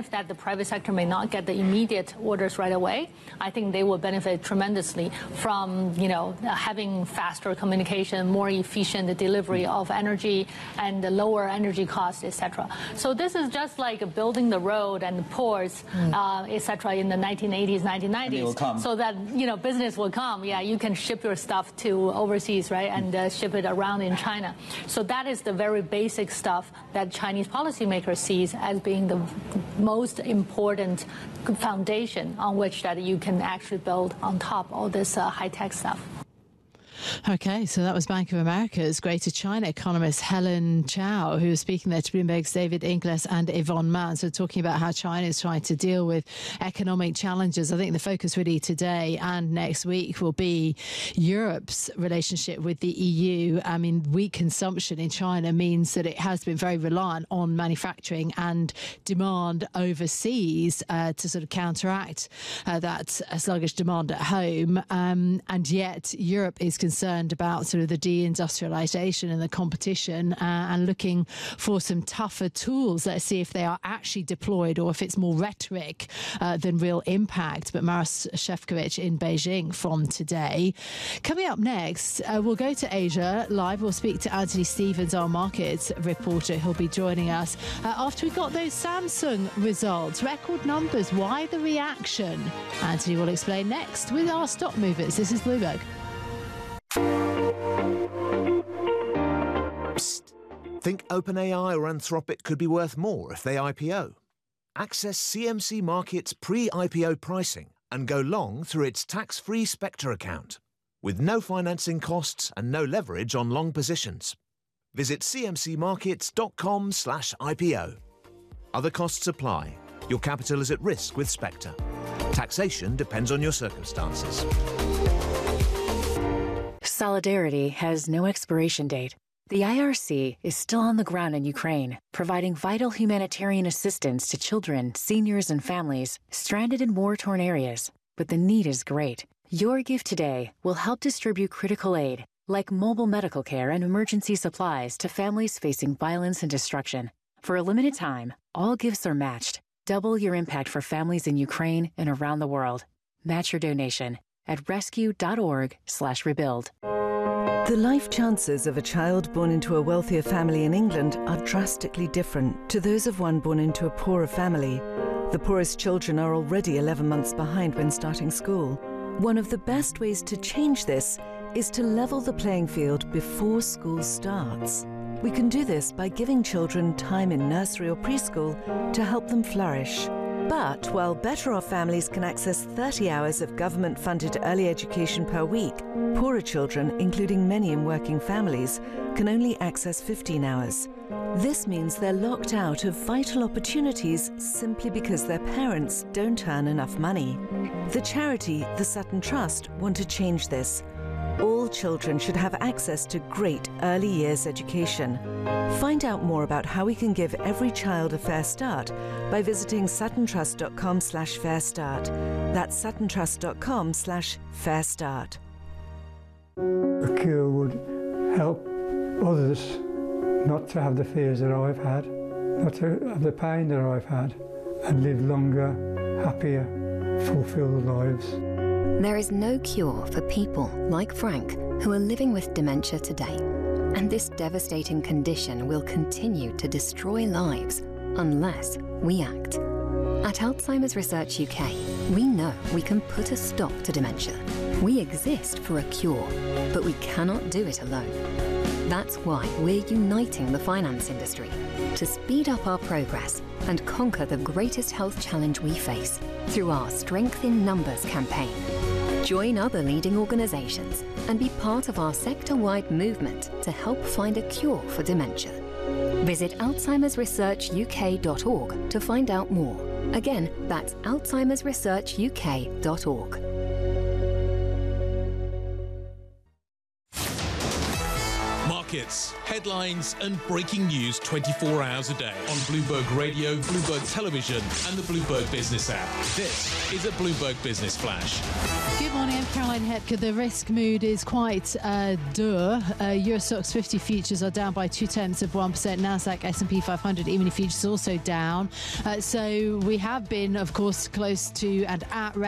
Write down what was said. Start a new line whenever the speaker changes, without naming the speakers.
if that the private sector may not get the immediate orders right away, I think they will benefit tremendously from, having faster communication, more efficient delivery of energy, and lower energy costs, etc. So this is just like building the road and the ports, etc. in the 1980s, 1990s, so that business will come. Yeah, you can ship your stuff to overseas, right, and ship it around in China. So that is the very basic stuff that Chinese policymakers sees as being the most important foundation on which that you can actually build on top all this high-tech stuff.
Okay, so that was Bank of America's Greater China economist Helen Chow, who was speaking there to Bloomberg's David Inglis and Yvonne Mann. So talking about how China is trying to deal with economic challenges. I think the focus really today and next week will be Europe's relationship with the EU. I mean, weak consumption in China means that it has been very reliant on manufacturing and demand overseas to sort of counteract that sluggish demand at home. And yet Europe is concerned about sort of the deindustrialization and the competition and looking for some tougher tools. Let's see if they are actually deployed or if it's more rhetoric than real impact. But Maros Shefcovic in Beijing from today. Coming up next, we'll go to Asia live. We'll speak to Anthony Stevens, our markets reporter. He'll be joining us after we got those Samsung results. Record numbers. Why the reaction? Anthony will explain next with our stock movers. This is Bloomberg.
Psst. Think OpenAI or Anthropic could be worth more if they IPO? Access CMC Markets pre-IPO pricing and go long through its tax-free Spectre account, with no financing costs and no leverage on long positions. Visit cmcmarkets.com/IPO. Other costs apply. Your capital is at risk with Spectre. Taxation depends on your circumstances.
Solidarity has no expiration date. The IRC is still on the ground in Ukraine, providing vital humanitarian assistance to children, seniors, and families stranded in war-torn areas. But the need is great. Your gift today will help distribute critical aid, like mobile medical care and emergency supplies to families facing violence and destruction. For a limited time, all gifts are matched. Double your impact for families in Ukraine and around the world. Match your donation at rescue.org/rebuild.
The life chances of a child born into a wealthier family in England are drastically different to those of one born into a poorer family. The poorest children are already 11 months behind when starting school. One of the best ways to change this is to level the playing field before school starts. We can do this by giving children time in nursery or preschool to help them flourish. But while better-off families can access 30 hours of government-funded early education per week, poorer children, including many in working families, can only access 15 hours. This means they're locked out of vital opportunities simply because their parents don't earn enough money. The charity, the Sutton Trust, want to change this. All children should have access to great early years education. Find out more about how we can give every child a fair start by visiting suttontrust.com/fairstart. That's suttontrust.com/fairstart.
A cure would help others not to have the fears that I've had, not to have the pain that I've had, and live longer, happier, fulfilled lives.
There is no cure for people like Frank who are living with dementia today. And this devastating condition will continue to destroy lives unless we act. At Alzheimer's Research UK, we know we can put a stop to dementia. We exist for a cure, but we cannot do it alone. That's why we're uniting the finance industry to speed up our progress and conquer the greatest health challenge we face through our Strength in Numbers campaign. Join other leading organisations and be part of our sector-wide movement to help find a cure for dementia. Visit alzheimersresearchuk.org to find out more. Again, that's alzheimersresearchuk.org.
markets, headlines and breaking news 24 hours a day on Bloomberg Radio, Bloomberg Television and the Bloomberg Business app. This is a Bloomberg Business Flash.
Good morning, I'm Caroline Hepker. The risk mood is quite Euro Stoxx 50 futures are down by 0.2%. Nasdaq, S&P 500 E-mini futures also down. So we have been, of course, close to and at